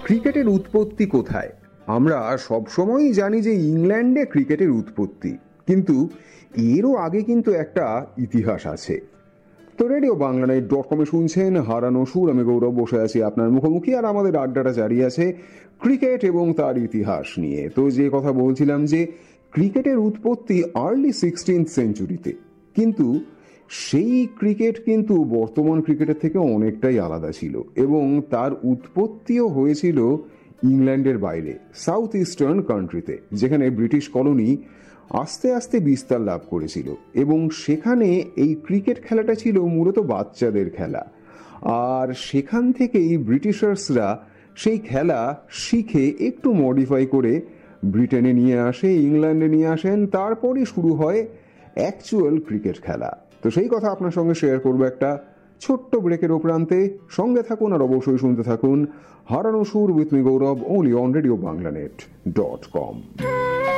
ক্রিকেটের উৎপত্তি কোথায়? আমরা সবসময়ই জানি যে ইংল্যান্ডে ক্রিকেটের উৎপত্তি, কিন্তু এরও আগে কিন্তু একটা ইতিহাস আছে। তো রেডিও বাংলানিউজ.com-এ শুনছেন হারানো সুর। আমি গৌরব বসে আছি আপনার মুখোমুখি, আর আমাদের আড্ডাটা জারি আছে ক্রিকেট এবং তার ইতিহাস নিয়ে। তো যে কথা বলছিলাম যে ক্রিকেটের উৎপত্তি আর্লি 16th সেঞ্চুরিতে, কিন্তু সেই ক্রিকেট কিন্তু বর্তমান ক্রিকেটের থেকে অনেকটাই আলাদা ছিল, এবং তার উৎপত্তিও হয়েছিল ইংল্যান্ডের বাইরে, সাউথ ইস্টার্ন কান্ট্রিতে, যেখানে ব্রিটিশ কলোনি আস্তে আস্তে বিস্তার লাভ করেছিল, এবং সেখানে এই ক্রিকেট খেলাটা ছিল মূলত বাচ্চাদের খেলা। আর সেখান থেকেই ব্রিটিশার্সরা সেই খেলা শিখে একটু মডিফাই করে ব্রিটেনে নিয়ে আসে, ইংল্যান্ডে নিয়ে আসেন, তারপরই শুরু হয় অ্যাকচুয়াল ক্রিকেট খেলা। তো সেই কথা আপনার সঙ্গে শেয়ার করবো একটা ছোট্ট ব্রেকের উপরান্তে। সঙ্গে থাকুন আর অবশ্যই শুনতে থাকুন হারানো সুর with me Gaurav, only on Radio Banglanet.com।